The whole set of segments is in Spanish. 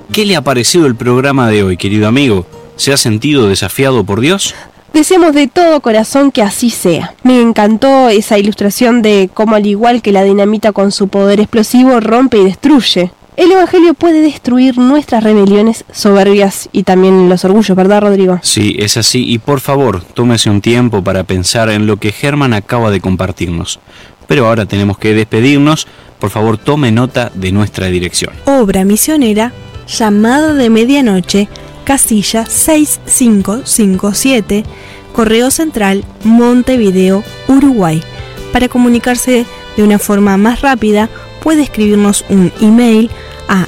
¿Qué le ha parecido el programa de hoy, querido amigo? ¿Se ha sentido desafiado por Dios? Deseamos de todo corazón que así sea. Me encantó esa ilustración de cómo, al igual que la dinamita con su poder explosivo, rompe y destruye. El Evangelio puede destruir nuestras rebeliones, soberbias y también los orgullos, ¿verdad, Rodrigo? Sí, es así. Y por favor, tómese un tiempo para pensar en lo que Germán acaba de compartirnos. Pero ahora tenemos que despedirnos. Por favor, tome nota de nuestra dirección. Obra misionera, Llamada de Medianoche, casilla 6557, Correo Central, Montevideo, Uruguay. Para comunicarse de una forma más rápida, puede escribirnos un email a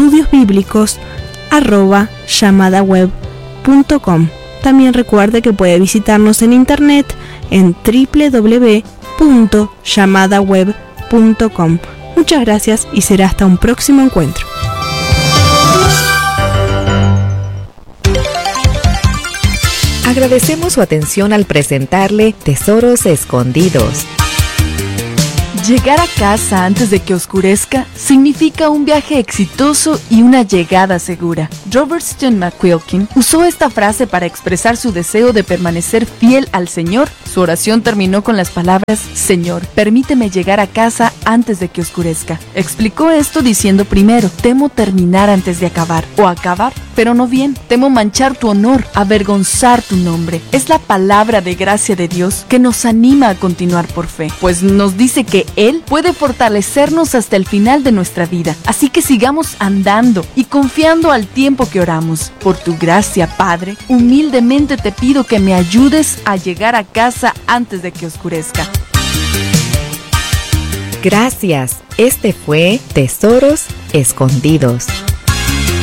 estudiosbiblicos@llamadaweb.com. También recuerde que puede visitarnos en internet en www.llamadaweb.com. Muchas gracias y será hasta un próximo encuentro. Agradecemos su atención al presentarle Tesoros Escondidos. Llegar a casa antes de que oscurezca significa un viaje exitoso y una llegada segura. Robertson McQuilkin usó esta frase para expresar su deseo de permanecer fiel al Señor. Su oración terminó con las palabras: Señor, permíteme llegar a casa antes de que oscurezca. Explicó esto diciendo primero: temo terminar antes de acabar, o acabar, pero no bien. Temo manchar tu honor, avergonzar tu nombre. Es la palabra de gracia de Dios que nos anima a continuar por fe, pues nos dice que Él puede fortalecernos hasta el final de nuestra vida. Así que sigamos andando y confiando al tiempo que oramos. Por tu gracia, Padre, humildemente te pido que me ayudes a llegar a casa antes de que oscurezca. Gracias. Este fue Tesoros Escondidos.